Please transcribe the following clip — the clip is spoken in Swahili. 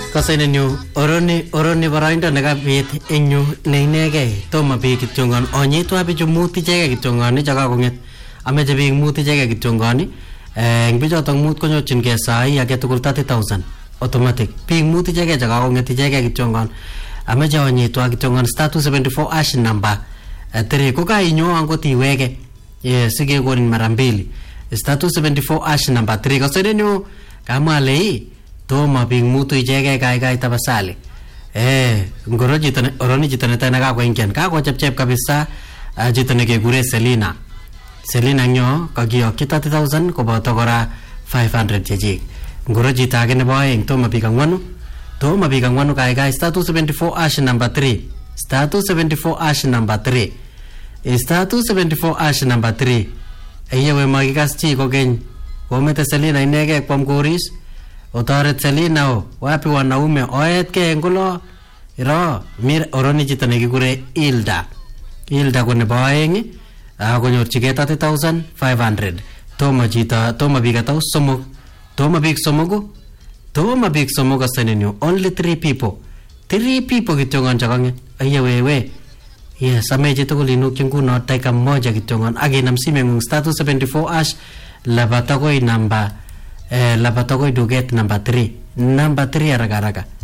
Kasainenyu oroni baraindo nekabit eng yu neinegei tomo biik kityongon onyitwa bichu mut ichegei kityongoni chekakong'et ameche biik mut ichegei kityongoni eng bichotok mut konyorchingei sai age tugul 30,000 automatic biik mut ichegei chekakong'et ichegei kityongon ameche onyitwa kityongon star 274 ash number 3 kokainyo angot iwege sikekonin mara mbili star 274 ash number 3 kasainenyu kamwalei toma biik mutu ichegei kai tapasali ngoro chito oroni chito netai nekakoingian kakochepchep kabisa chito nekekure Selina nyo kakiyokchi 30,000 koboto kora 500 chechik ngoro chito age nebo aeng toma biik angwanu kai star 274 ash number 3 star 274 ash number 3 star 274 ash number 3 eyewe makikas chi kokeny komete Selina inegei kwam koris otoret Selina wapi wanaume oetke ngulo iro mir oroni chito nekikure Hilda ko nebo aeng konyorchigei 30,500 toma biik atau somok toma biik somok asenenyu only 3 people kityongon chakang'et ayewewe yes ameche tugul inukchi nguno dakika moja kityongon akinam simeng'ung star 274 ash labat akoi duket number 3 haraka